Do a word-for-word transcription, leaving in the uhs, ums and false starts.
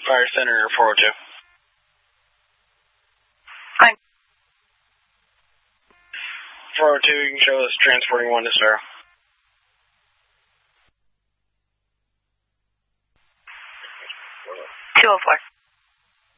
Fire Center four oh two. Fine. four oh two, you can show us transporting one to Star. two oh four.